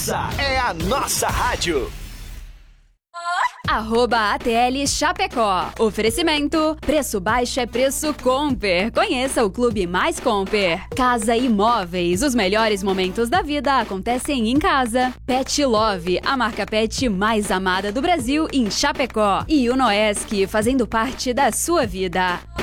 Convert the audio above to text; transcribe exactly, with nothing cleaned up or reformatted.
Essa é a nossa rádio. Arroba A T L Chapecó. Oferecimento. Preço baixo é preço Comper. Conheça o Clube Mais Comper. Casa Imóveis. Os melhores momentos da vida acontecem em casa. Pet Love. A marca pet mais amada do Brasil em Chapecó. E Unoesc, fazendo parte da sua vida.